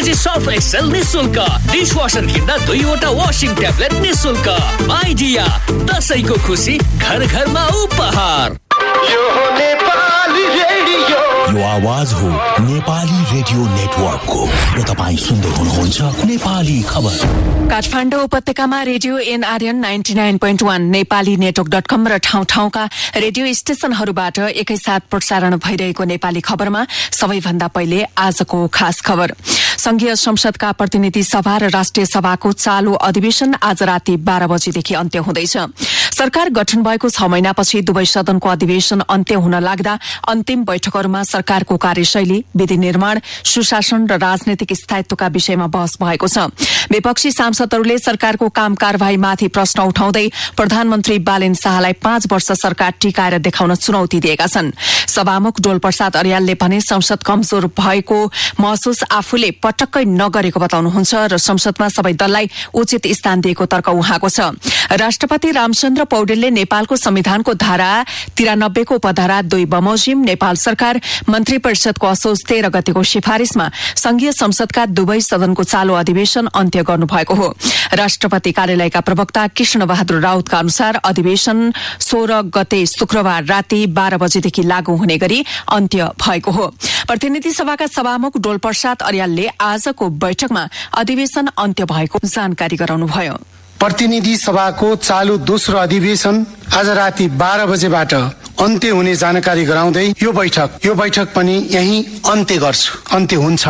KG Surf Excel निशुल्क, dishwasher किन्दा 2वटा washing tablet निशुल्क। आइडिया, दशैंको खुसी घर घरमा उपहार। यो आवाज हो नेपाली रेडियो नेटवर्कको र तपाईं सुन्दै हुनुहुन्छ नेपाली खबर। काठमाडौँ उपत्यकामा रेडियो एनआरएन 99.1 नेपाली नेटवर्क.com र ठाउँ ठाउँका रेडियो स्टेशनहरूबाट एकैसाथ प्रसारण भइरहेको नेपाली खबरमा सबैभन्दा पहिले आजको खास खबर। संघीय संसदका प्रतिनिधि सभा र राष्ट्रिय सभाको चालू अधिवेशन आज राति 12 बजेदेखि अन्त्य हुँदैछ। सरकार गठन भएको 6 महिनापछि दुवै सदनको अधिवेशन अन्त्य हुन लाग्दा अन्तिम बैठकहरूमा सरकारको कार्यशैली, विधि निर्माण, सुशासन र राजनैतिक स्थायित्वका विषयमा बहस भएको छ। विपक्षी सांसदहरूले सरकारको काम कारवाहीमाथि प्रश्न उठाउँदै प्रधानमन्त्री बालेन शाहलाई 5 वर्ष सरकार टिकाएर देखाउन चुनौती दिएका छन्। सभामुख डोलप्रसाद अर्यालले भने संसद कमजोर भएको महसुस आफूले पटक्कै नगरेको बताउनुहुन्छ र संसदमा सबै दललाई उचित स्थान दिएको तर्क उहाँको छ। राष्ट्रपति रामचन्द्र पौडेलले नेपालको संविधानको धारा 93 को उपधारा 2 बमोजिम नेपाल सरकार मन्त्री परिषदको असोज 13 गतेको सिफारिशमा संघीय संसदका दुवै सदनको चालू अधिवेशन अन्त्य गर्नुभएको हो। राष्ट्रपति कार्यालयका प्रवक्ता कृष्ण बहादुर राउतका अनुसार अधिवेशन 16 गते शुक्रबार राति 12 बजेदेखि लागू हुने गरी अन्त्य भएको हो। प्रतिनिधि सभाका सभामुख डोलप्रसाद अर्यालले आजको बैठकमा अधिवेशन अन्त्य भएको जानकारी गराउनुभयो। प्रतिनिधि सभाको चालू दोस्रो अधिवेशन आज राति 12 बजेबाट अन्त्य हुने जानकारी गराउँदै यो बैठक पनि यही अन्त्य हुन्छ।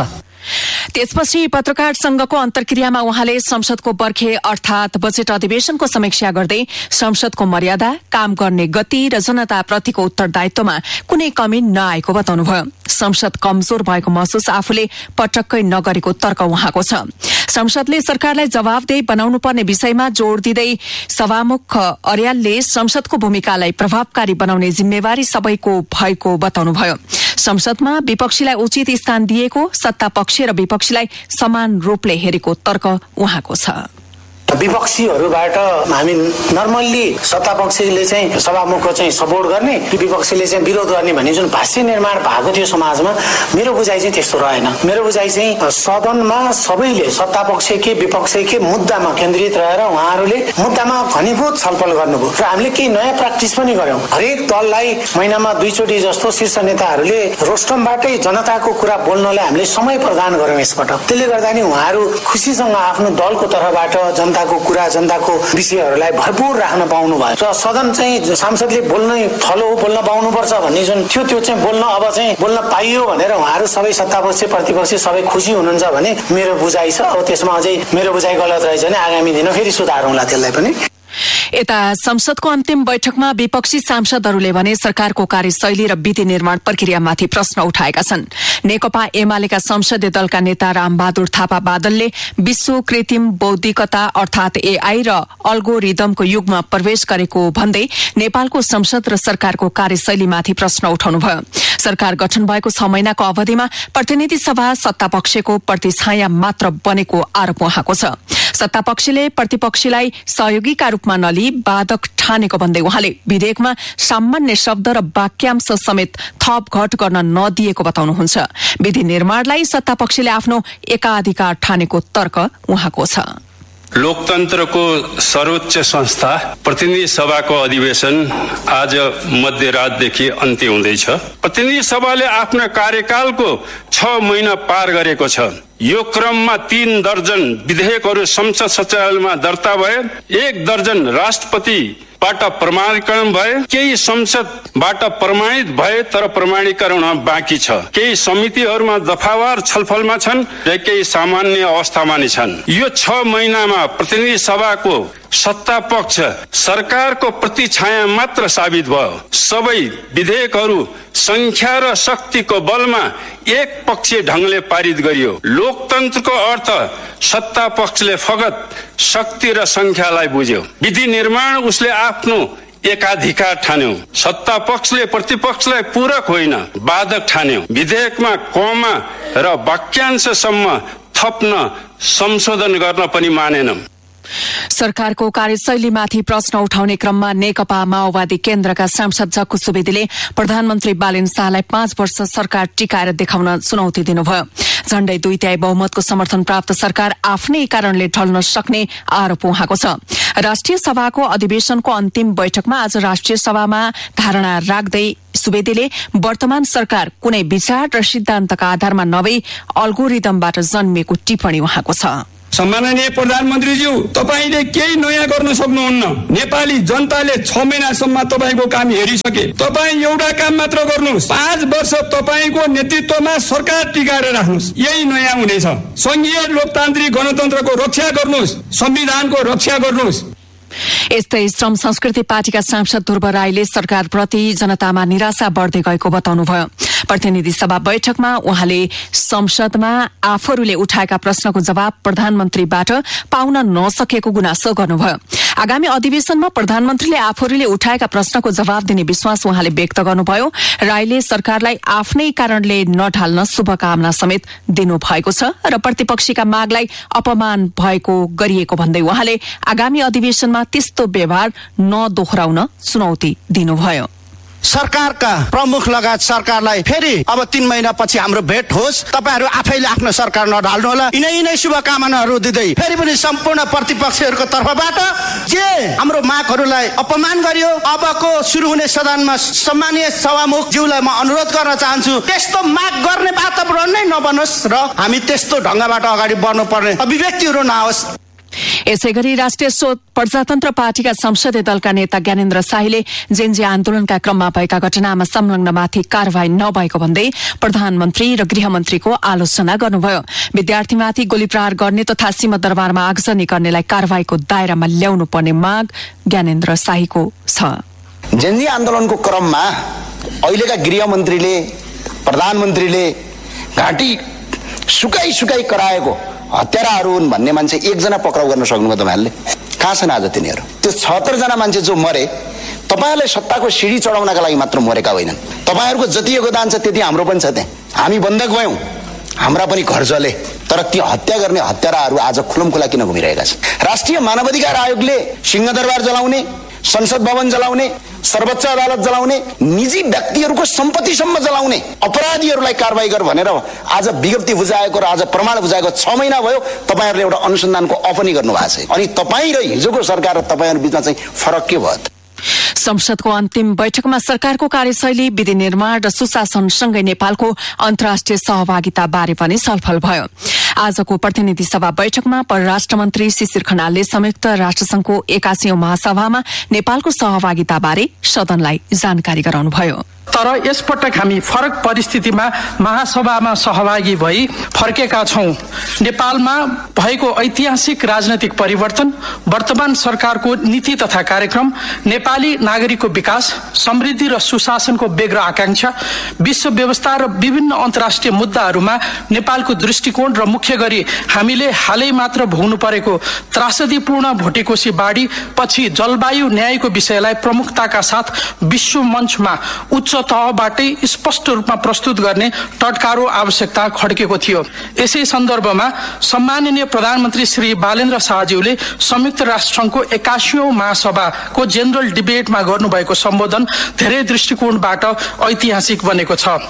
त्यसपछि पत्रकार संघको अन्तर्क्रियामा उहाँले संसदको बर्खे अर्थात बजेट अधिवेशनको समीक्षा गर्दै संसदको मर्यादा, काम गर्ने गति र जनताप्रतिको उत्तरदायित्वमा कुनै कमी नआएको बताउनुभयो। संसद कमजोर भएको महसुस आफूले पटक्कै नगरेको तर्क उहाँको छ। संसदले सरकारलाई जवाफदेही बनाउनु पर्ने विषयमा जोड़ दिँदै सभामुख अर्यालले संसदको भूमिकालाई प्रभावकारी बनाउने जिम्मेवारी सबैको भएको बताउनुभयो। संसदमा विपक्षीलाई उचित स्थान दिएको, सत्ता पक्ष र विपक्षीलाई समान रूपले हेरेको तर्क उहाँको छ। विपक्षीहरूबाट हामी नर्मल्ली सत्ता पक्षले चाहिँ सभामुखको चाहिँ सपोर्ट गर्ने, विपक्षीले चाहिँ विरोध गर्ने भन्ने जुन भाष्य निर्माण भएको थियो समाजमा, मेरो बुझाइ चाहिँ त्यस्तो रहेन। मेरो बुझाइ चाहिँ सदनमा सबैले सत्ता पक्ष के विपक्ष के मुद्दामा केन्द्रित रहेर उहाँहरूले मुद्दामा घनीभूत छलफल गर्नुभयो र हामीले केही नयाँ प्र्याक्टिस पनि गर्यौं। हरेक दललाई महिनामा 2 चोटि जस्तो शीर्ष नेताहरूले रोस्टमबाटै जनताको कुरा बोल्नलाई हामीले समय प्रदान गर्यौं यसपटक। त्यसले गर्दा नि उहाँहरू खुसीसँग आफ्नो दलको तर्फबाट जनताको कुरा, जनताको विषयहरूलाई भरपूर राख्न पाउनु भयो र सदन चाहिँ सांसदले बोल्न पाउनुपर्छ भन्ने जुन थियो त्यो चाहिँ अब चाहिँ बोल्न पाइयो भनेर उहाँहरू सबै सत्तापक्ष प्रतिपक्ष सबै खुसी हुनुहुन्छ भने मेरो बुझाइ छ। अब त्यसमा अझै मेरो बुझाइ गलत रहेछ भने आगामी दिनमा फेरि सुधारौँला त्यसलाई पनि। यता संसदको अन्तिम बैठकमा विपक्षी सांसदहरूले भने सरकारको कार्यशैली र विधि निर्माण प्रक्रियामाथि प्रश्न उठाएका छन्। नेकपा एमालेका संसदीय दलका नेता रामबहादुर थापा बादलले विश्व कृत्रिम बौद्धिकता अर्थात एआई र अल्गोरिदमको युगमा प्रवेश गरेको भन्दै नेपालको संसद र सरकारको कार्यशैलीमाथि प्रश्न उठाउनुभयो। सरकार गठन भएको 6 महिनाको अवधिमा प्रतिनिधि सभा सत्तापक्षको प्रतिछाया मात्र बनेको आरोप उहाँको छ। सत्तापक्षले प्रतिपक्षीलाई सहयोगीका रूपमा नलिई बाधक ठानेको भन्दै उहाँले विधेयकमा सामान्य शब्द र वाक्यांश समेत थपघट गर्न नदिएको बताउनुहुन्छ। विधि निर्माणलाई सत्तापक्षले आफ्नो एकाधिकार ठानेको तर्क उहाँको छ। लोकतन्त्रको सर्वोच्च संस्था प्रतिनिधि सभाको अधिवेशन आज मध्यरातदेखि अन्त्य हुँदैछ। प्रतिनिधि सभाले आफ्ना कार्यकालको 6 महिना पार गरेको छ। यो क्रममा 3 दर्जन विधेयकहरू संसद सचिवालयमा दर्ता भए, 1 दर्जन राष्ट्रपतिबाट प्रमाणीकरण भए, केही संसदबाट प्रमाणित भए तर प्रमाणीकरण बाँकी छ। केही समितिहरूमा दफावार छलफलमा छन् र केही सामान्य अवस्थामा नै छन्। यो 6 महिनामा प्रतिनिधि सभाको सत्ता पक्ष सरकारको प्रतिछाया मात्र साबित भयो। सबै विधेयकहरू संख्या र शक्तिको बलमा एक पक्षीय ढंगले पारित गरियो। लोकतन्त्रको अर्थ सत्ता पक्षले फगत शक्ति र संख्यालाई बुझ्यो। विधि निर्माण उसले आफ्नो एकाधिकार ठान्यो। सत्ता पक्षले प्रतिपक्षलाई पूरक होइन बाधक ठान्यो। विधेयकमा कमा र वाक्यांशसम्म थप्न संशोधन गर्न पनि मानेन। सरकारको कार्यशैलीमाथि प्रश्न उठाउने क्रममा नेकपा माओवादी केन्द्रका सांसद जक्कु सुवेदीले प्रधानमन्त्री बालेन शाहलाई 5 वर्ष सरकार टिकाएर देखाउन चुनौती दिनुभयो। झण्डै 2/3 बहुमतको समर्थन प्राप्त सरकार आफ्नै कारणले ढल्न सक्ने आरोप उहाँको छ। राष्ट्रिय सभाको अधिवेशनको अन्तिम बैठकमा आज राष्ट्रिय सभामा धारणा राख्दै सुवेदीले वर्तमान सरकार कुनै विचार र सिद्धान्तका आधारमा नभई अल्गोरिदमबाट जन्मिएको टिप्पणी उहाँको छ। सम्माननीय प्रधानमन्त्रीज्यू, तपाईले केही नयाँ गर्न सक्नुहुन्न। नेपाली जनताले 6 महिनासम्म तपाईको काम हेरिसके। तपाई एउटा काम मात्र गर्नुहोस्, 5 वर्ष तपाईको नेतृत्वमा सरकार टिकाएर राख्नुहोस्। यही नयाँ हुनेछ। संघीय लोकतान्त्रिक गणतन्त्रको रक्षा गर्नुहोस्, संविधानको रक्षा गर्नुहोस्। यस्तै श्रम संस्कृति पार्टीका सांसद ध्रुव राईले सरकारप्रति जनतामा निराशा बढ्दै गएको बताउनुभयो। प्रतिनिधि सभा बैठकमा उहाँले संसदमा आफूहरूले उठाएका प्रश्नको जवाब प्रधानमन्त्रीबाट पाउन नसकेको गुनासो गर्नुभयो। आगामी अधिवेशनमा प्रधानमन्त्रीले आफूहरूले उठाएका प्रश्नको जवाब दिने विश्वास उहाँले व्यक्त गर्नुभयो। राईले सरकारलाई आफ्नै कारणले नढाल्न शुभकामना समेत दिनुभएको छ र प्रतिपक्षीका मागलाई अपमान भएको गरिएको भन्दै उहाँले आगामी अधिवेशनमा त्यस्तो व्यवहार नदोहोर्याउन चुनौती दिनुभयो। सरकारका प्रमुख लगायत सरकारलाई फेरि अब 3 महिनापछि हाम्रो भेट होस्। तपाईहरू आफैले आफ्नो सरकार नढाल्नु होला। यिनै शुभकामनाहरू दिँदै फेरि पनि सम्पूर्ण प्रतिपक्षीहरूको तर्फबाट जे हाम्रो मागहरूलाई अपमान गरियो, अबको सुरु हुने सदनमा सम्मानीय सभामुख ज्यूलाई म अनुरोध गर्न चाहन्छु, त्यस्तो माग गर्ने वातावरण नै नबनोस् र हामी त्यस्तो ढङ्गबाट अगाडि बढ्नुपर्ने अभिव्यक्तिहरू नआओस्। यसैगरी राष्ट्रिय प्रजातन्त्र पार्टीका संसदीय दलका नेता ज्ञानेन्द्र शाहीले जेनजी आन्दोलनका क्रममा भएका घटनामा संलग्नमाथि कारवाही नभएको भन्दै प्रधानमन्त्री र गृहमन्त्रीको आलोचना गर्नुभयो। विद्यार्थीमाथि गोली प्रहार गर्ने तथा सिंहदरबारमा आगजनी गर्नेलाई कारवाहीको दायरामा ल्याउनु पर्ने माग ज्ञानेन्द्र शाहीको छ। जेनजी आन्दोलनको क्रममा अहिलेका गृहमन्त्रीले प्रधानमन्त्रीले घाँटी सुकाई कराएको हत्याराहरू हुन् भन्ने मान्छे एकजना पक्राउ गर्न सक्नुभयो तपाईँहरूले? कहाँ छन् आज तिनीहरू? त्यो 76 जना मान्छे जो मरे, तपाईँहरूले सत्ताको सिडी चढाउनका लागि मात्र मरेका होइनन्। तपाईँहरूको जति योगदान छ त्यति हाम्रो पनि छ। त्यहाँ हामी बन्धक भयौँ, हाम्रा पनि घर जले, तर ती हत्या गर्ने हत्याराहरू आज खुलमखुला किन घुमिरहेका छन्? राष्ट्रिय मानवाधिकार आयोगले सिंहदरबार जलाउने, संसद भवन जलाउने, सर्वोच्च अदालत जलाउने, निजी व्यक्तिहरूको सम्पत्तिसम्म जलाउने अपराधीहरूलाई कारवाही गर भनेर आज विज्ञप्ति बुझाएको र आज प्रमाण बुझाएको 6 महिना भयो। तपाईँहरूले एउटा अनुसन्धानको अफनी गर्नुभएको छ। अनि तपाईँ र हिजोको सरकार र तपाईँहरू बीचमा चाहिँ फरक के भयो? संसदको अन्तिम बैठकमा सरकारको कार्यशैली, विधि निर्माण र सुशासनसँगै नेपालको अन्तर्राष्ट्रिय सहभागिता बारे पनि छलफल भयो। आजको प्रतिनिधि सभा बैठकमा परराष्ट्र मन्त्री शिशिर खनालले संयुक्त राष्ट्रसंघको 81औं महासभामा नेपालको सहभागिता बारे सदनलाई जानकारी गराउनुभयो। तर यसपटक हामी फरक परिस्थितिमा महासभामा सहभागी भई फर्केका छौं। नेपालमा भएको ऐतिहासिक राजनैतिक परिवर्तन, वर्तमान सरकारको नीति तथा कार्यक्रम, नेपाली नागरिकको विकास, समृद्धि र सुशासनको बेग्र आकांक्षा, विश्व व्यवस्था र विभिन्न अन्तर्राष्ट्रिय मुद्दाहरूमा नेपालको दृष्टिकोण र मुख्य गरी हामीले हालै मात्र भोग्नु परेको त्रासदीपूर्ण भुटेकोशी बाढी पछि जलवायु न्यायको विषयलाई प्रमुखताका साथ विश्व मञ्चमा उच्च तहबाटै स्पष्ट रूपमा प्रस्तुत गर्ने टटकारो आवश्यकता खड्केको थियो। यसै सन्दर्भमा सम्माननीय प्रधानमन्त्री श्री बालेन्द्र शाहज्यूले संयुक्त राष्ट्रसंघको 81औं महासभाको जेनरल डिबेटमा गर्नुभएको सम्बोधन धेरै दृष्टिकोणबाट ऐतिहासिक बनेको छ।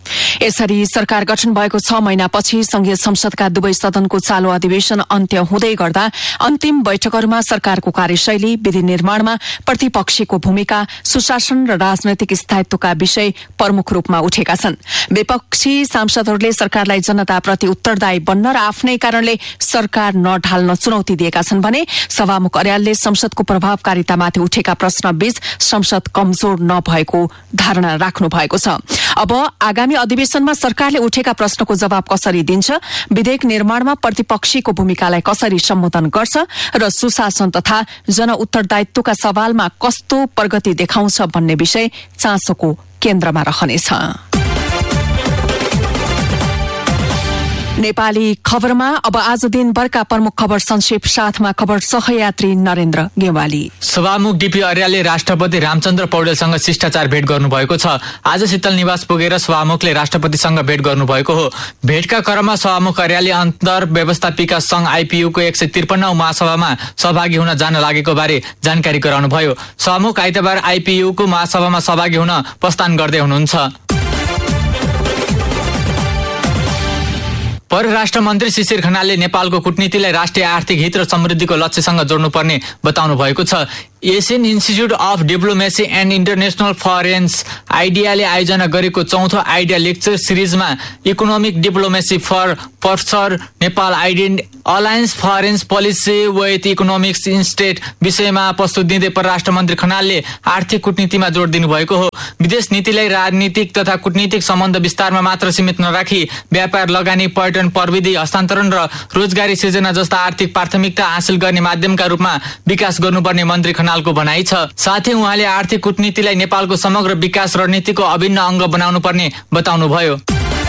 यसरी सरकार गठन भएको 6 महिनापछि संघीय संसदका दुवै सदनको चालू अधिवेशन अन्त्य हुँदै गर्दा अन्तिम बैठकहरूमा सरकारको कार्यशैली, विधि निर्माणमा प्रतिपक्षीको भूमिका, सुशासन र राजनैतिक स्थायित्वका विषय प्रमुख रूपमा उठेका छन्। विपक्षी सांसदहरूले सरकारलाई जनताप्रति उत्तरदायी बन्न र आफ्नै कारणले सरकार नढाल्न चुनौती दिएका छन् भने सभामुख अर्यालले संसदको प्रभावकारितामाथि उठेका प्रश्नबीच संसद कमजोर नभएको धारणा राख्नु भएको छ। अब आगामी अधिवेशनमा सरकारले उठेका प्रश्नको जवाब कसरी दिन्छ, विधेयक निर्माणमा प्रतिपक्षीको भूमिकालाई कसरी सम्बोधन गर्छ र सुशासन तथा जन उत्तरदायित्वका सवालमा कस्तो प्रगति देखाउँछ भन्ने विषय चासोको केन्द्रमा रहनेछ। नेपाली खबरमा अब आज दिनभरका प्रमुख खबर संक्षेप साथमा खबर सहयात्री नरेन्द्र गेवाली। सभामुख डीपी अर्यालले राष्ट्रपति रामचन्द्र पौडेलसँग शिष्टाचार भेट गर्नुभएको छ। आज शीतल निवास पुगेर सभामुखले राष्ट्रपतिसँग भेट गर्नुभएको हो। भेटका क्रममा सभामुख अर्यालले अन्तर व्यवस्थापिका संघ आईपीयूको 153औं महासभामा सहभागी हुन जान लागेको बारे जानकारी गराउनुभयो। सभामुख आइतबार आईपीयूको महासभामा सहभागी हुन प्रस्थान गर्दै हुनुहुन्छ। परराष्ट्र मन्त्री शिशिर खनालले नेपालको कूटनीतिलाई राष्ट्रिय आर्थिक हित र समृद्धिको लक्ष्यसँग जोड्नुपर्ने बताउनु भएको छ। Asian institute of diplomacy and international फरेन्स आइडियाले आयोजना गरेको चौथो idea lecture सिरिजमा economic diplomacy for पर्सर Nepal alliance फरेन्स policy with economics estate विषयमा प्रस्तुत दिँदै परराष्ट्र मन्त्री खनालले आर्थिक कूटनीतिमा जोड दिनुभएको हो। विदेश नीतिलाई राजनीतिक तथा कूटनीतिक सम्बन्ध विस्तारमा मात्र सीमित नराखी व्यापार, लगानी, पर्यटन, प्रविधि हस्तान्तरण र रोजगारी सृजना जस्ता आर्थिक प्राथमिकता हासिल गर्ने माध्यमका रूपमा विकास गर्नुपर्ने मन्त्री खनालको भनाइ छ। साथै उहाँले आर्थिक कूटनीतिलाई नेपालको समग्र विकास रणनीतिको अभिन्न अङ्ग बनाउनुपर्ने बताउनुभयो।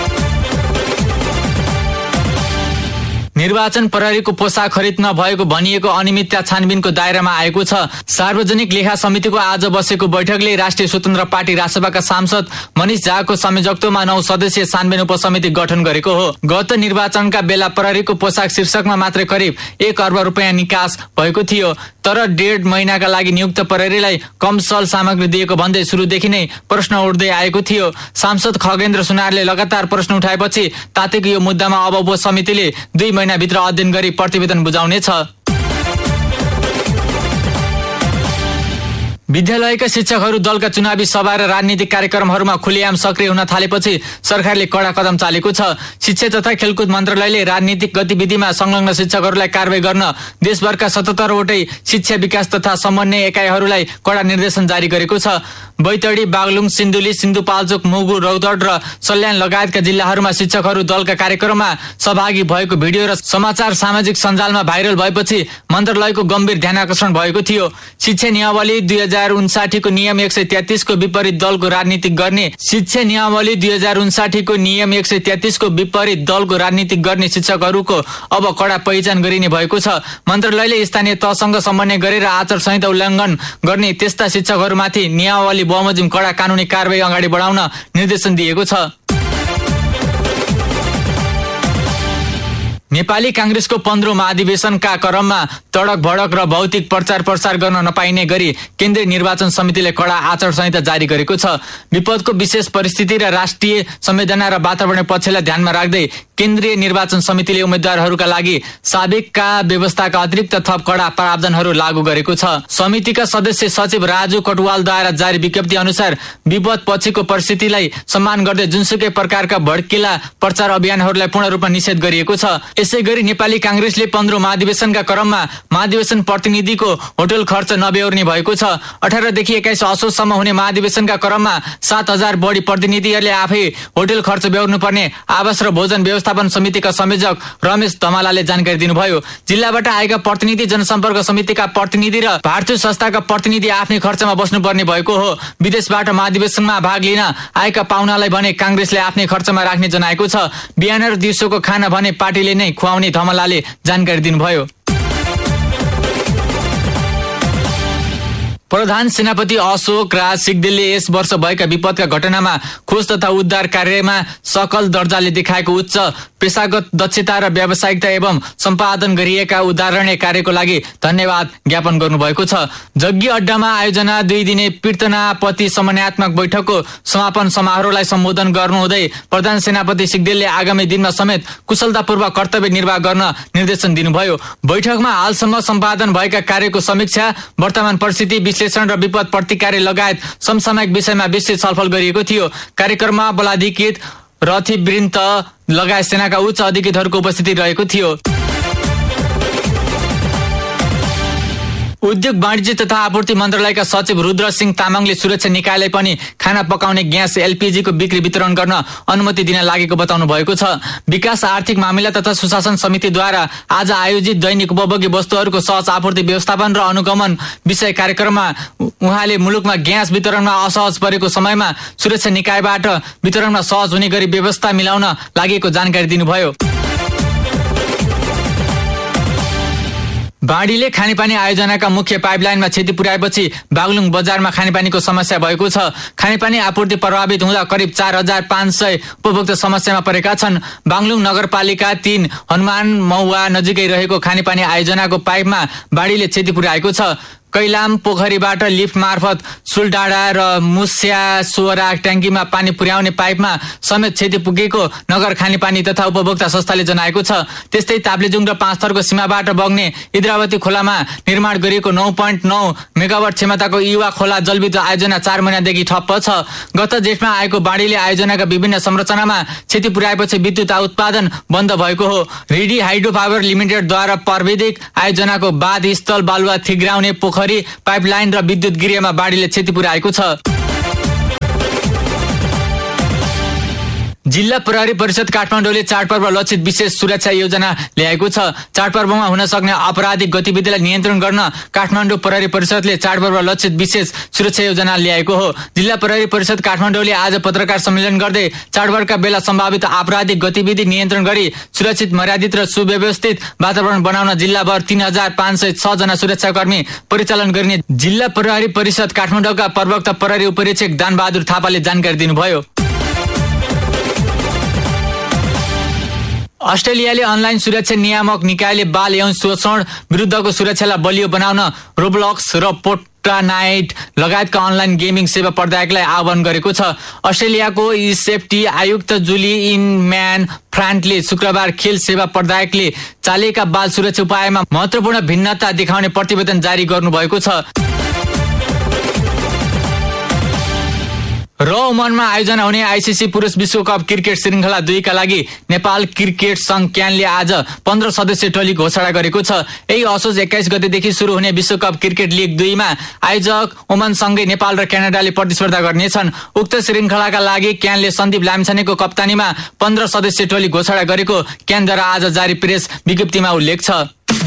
निर्वाचन प्रहरीको पोसाक खरिद नभएको भनिएको अनियमितता छानबिनको दायरामा आएको छ। सार्वजनिक लेखा समितिको आज बसेको बैठकले राष्ट्रिय स्वतन्त्र पार्टी रासपाका सांसद मनिष झाको संयोजकत्वमा 9 सदस्यीय छानबिन उपसमिति गठन गरेको हो। गत निर्वाचनका बेला प्रहरीको पोसाक शीर्षकमा मात्रै करिब 1 अर्ब रुपियाँ निकास भएको थियो। तर 1.5 महिनाका लागि नियुक्त प्रहरीलाई कम सल सामग्री दिएको भन्दै सुरुदेखि नै प्रश्न उठ्दै आएको थियो। सांसद खगेन्द्र सुनारले लगातार प्रश्न उठाएपछि तातेको यो मुद्दामा अब उपसमितिले 2 महिनाभित्र अध्ययन गरी प्रतिवेदन बुझाउनेछ। विद्यालयका शिक्षकहरू दलका चुनावी सभा र राजनीतिक कार्यक्रमहरूमा खुलेआम सक्रिय हुन थालेपछि सरकारले कडा कदम चालेको छ। शिक्षा तथा खेलकुद मन्त्रालयले राजनीतिक गतिविधिमा संलग्न शिक्षकहरूलाई कारबाही गर्न देशभरका 77 वटै शिक्षा विकास तथा समन्वय एकाइहरूलाई कडा निर्देशन जारी गरेको छ। बैतडी, बागलुङ, सिन्धुली, सिन्धुपाल्चोक, मुगु, रौतहट र सल्यान लगायतका जिल्लाहरूमा शिक्षकहरू दलका कार्यक्रममा सहभागी भएको भिडियो र समाचार सामाजिक सञ्जालमा भाइरल भएपछि मन्त्रालयको गम्भीर ध्यानआकर्षण भएको थियो। शिक्षा नियमावली 2059 को नियम 133 को विपरीत दलको राजनीति गर्ने शिक्षा नियमावली 2059 को नियम 133 को विपरीत दलको राजनीति गर्ने शिक्षकहरूको अब कडा पहिचान गरिने भएको छ। मन्त्रालयले स्थानीय तहसँग समन्वय गरेर आचार संहिता उल्लङ्घन गर्ने त्यस्ता शिक्षकहरूमाथि नियमावली बमोजिम कडा कानुनी कारबाही अगाडि बढाउन निर्देशन दिएको छ। नेपाली कांग्रेसको 15औं महाधिवेशनका क्रममा तडक भडक र भौतिक प्रचार प्रसार गर्न नपाइने गरी केन्द्रीय निर्वाचन समितिले कडा आचार संहिता जारी गरेको छ। विपदको विशेष परिस्थिति र राष्ट्रिय संवेदना र वातावरण पक्षलाई ध्यानमा राख्दै केन्द्रीय निर्वाचन समितिले उम्मेद्वारहरूका लागि साबिकका व्यवस्थाका अतिरिक्त थप कडा प्रावधानहरू लागू गरेको छ। समितिका सदस्य सचिव राजु कटुवालद्वारा जारी विज्ञप्ति अनुसार विपद पछिको परिस्थितिलाई सम्मान गर्दै जुनसुकै प्रकारका भड्किला प्रचार अभियानहरूलाई पूर्ण रूपमा निषेध गरिएको छ। यसैगरी नेपाली कांग्रेसले 15औं महाधिवेशनका क्रममा महाधिवेशन प्रतिनिधिको होटल खर्च नबेहोर्ने भएको छ। 18 देखि 21 असोजसम्म हुने महाधिवेशनका क्रममा 7000 बढी प्रतिनिधिहरूले आफै होटल खर्च बेहोर्नुपर्ने आवास र भोजन व्यवस्थापन समितिका संयोजक रमेश धमालाले जानकारी दिनुभयो। जिल्लाबाट आएका प्रतिनिधि, जनसम्पर्क समितिका प्रतिनिधि र भारतीय संस्थाका प्रतिनिधि आफ्नै खर्चमा बस्नुपर्ने भएको हो। विदेशबाट महाधिवेशनमा भाग लिन आएका पाहुनालाई भने कांग्रेसले आफ्नै खर्चमा राख्ने जनाएको छ। बिहान र दिउँसोको खाना भने पार्टीले नै खुवाउने धमलाले जानकारी दिनुभयो। प्रधान सेनापति अशोक राज सिग्देलले यस वर्ष भएका विपदका घटनामा खोज तथा उद्धार कार्यमा सकल दर्जाले देखाएको उच्च पेशागत दक्षता र व्यावसायिकता एवं सम्पादन गरिएका उदाहरणीय कार्यको लागि धन्यवाद ज्ञापन गर्नुभएको छ। जग्गी अड्डामा आयोजना 2 दिने पीर्तनापति समन्वयात्मक बैठकको समापन समारोहलाई सम्बोधन गर्नुहुँदै प्रधान सेनापति सिग्देलले आगामी दिनमा समेत कुशलतापूर्वक कर्तव्य निर्वाह गर्न निर्देशन दिनुभयो। बैठकमा हालसम्म सम्पादन भएका कार्यको समीक्षा, वर्तमान परिस्थिति विश्लेषण र विपद प्रतिकार लगायत समसामयिक विषयमा विस्तृत छलफल गरिएको थियो। कार्यक्रममा बलाधिकृत, रथीवृन्द लगायत सेनाका उच्च अधिकृतहरूको उपस्थिति रहेको थियो। उद्योग वाणिज्य तथा आपूर्ति मन्त्रालयका सचिव रुद्र सिंह तामाङले सुरक्षा निकायलाई पनि खाना पकाउने ग्यास एलपीजी को बिक्री वितरण गर्न अनुमति दिन लागेको बताउनु भएको छ। विकास आर्थिक मामिला तथा सुशासन समितिद्वारा आज आयोजित दैनिक उपभोग्य वस्तुहरूको सहज आपूर्ति व्यवस्थापन र अनुगमन विषय कार्यक्रममा उहाँले मुलुकमा ग्यास वितरणमा असहज परेको समयमा सुरक्षा निकायबाट वितरणमा सहज हुने गरी व्यवस्था मिलाउन लागेको जानकारी दिनुभयो। बाढीले खानेपानी आयोजनाका मुख्य पाइपलाइनमा क्षति पुर्याएपछि बागलुङ बजारमा खानेपानीको समस्या भएको छ। खानेपानी आपूर्ति प्रभावित हुँदा करिब 4500 उपभोक्ता समस्यामा परेका छन्। बागलुङ नगरपालिका 3 हनुमान मौवा नजिकै रहेको खानेपानी आयोजनाको पाइपमा बाढीले क्षति पुर्याएको छ। कैलाम पोखरीबाट लिफ्ट मार्फत सुलडाँडा र मुस्या सोरा ट्याङ्कीमा पानी पुर्याउने पाइपमा समेत क्षति पुगेको नगर खानेपानी तथा उपभोक्ता संस्थाले जनाएको छ। त्यस्तै ताप्लेजुङ र पाँचथरको सीमाबाट बग्ने इन्द्रावती खोलामा निर्माण गरिएको 9.9 मेगावाट क्षमताको युवा खोला जलविद्युत आयोजना 4 महिनादेखि ठप्प छ। गत जेठमा आएको बाढीले आयोजनाका विभिन्न संरचनामा क्षति पुर्याएपछि विद्युत उत्पादन बन्द भएको हो। रिडी हाइड्रो पावर लिमिटेडद्वारा प्राविधिक आयोजनाको बाँध स्थल बालुवा थिग्राउने पोखरी पाइपलाइन र विद्युत गृहमा बाढीले क्षति पुर्याएको छ। जिल्ला प्रहरी परिषद काठमाडौँले चाडपर्व लक्षित विशेष सुरक्षा योजना ल्याएको छ। चाडपर्वमा हुन सक्ने आपराधिक गतिविधिलाई नियन्त्रण गर्न काठमाडौँ प्रहरी परिषदले चाडपर्व लक्षित विशेष सुरक्षा योजना ल्याएको हो। जिल्ला प्रहरी परिषद काठमाडौँले आज पत्रकार सम्मेलन गर्दै चाडपर्वका बेला सम्भावित आपराधिक गतिविधि नियन्त्रण गरी सुरक्षित, मर्यादित र सुव्यवस्थित वातावरण बनाउन जिल्लाभर 3506 जना सुरक्षाकर्मी परिचालन गरिने जिल्ला प्रहरी परिषद काठमाडौँका प्रवक्ता प्रहरी उपरीक्षक दानबहादुर थापाले जानकारी दिनुभयो। अस्ट्रेलियाले अनलाइन सुरक्षा नियामक निकायले बाल यौन शोषण विरुद्धको सुरक्षालाई बलियो बनाउन रोब्लक्स र फोर्टनाइट लगायतका अनलाइन गेमिङ सेवा प्रदायकलाई आह्वान गरेको छ। अस्ट्रेलियाको सेफ्टी आयुक्त जुली इनम्यान फ्रान्टले शुक्रबार खेल सेवा प्रदायकले चालेका बाल सुरक्षा उपायमा महत्वपूर्ण भिन्नता देखाउने प्रतिवेदन जारी गर्नुभएको छ। र ओमनमा आयोजना हुने आइसिसी पुरुष विश्वकप क्रिकेट श्रृङ्खला 2 का लागि नेपाल क्रिकेट संघ क्यानले आज 15 सदस्यीय टोली घोषणा गरेको छ। यही असोज 21 गतेदेखि सुरु हुने विश्वकप क्रिकेट लिग 2 मा आयोजक ओमनसँगै नेपाल र क्यानाडाले प्रतिस्पर्धा गर्नेछन्। उक्त श्रृङ्खलाका लागि क्यानले सन्दीप लामिछानेको कप्तानीमा 15 सदस्यीय टोली घोषणा गरेको क्यानद्वारा आज जारी प्रेस विज्ञप्तिमा उल्लेख छ।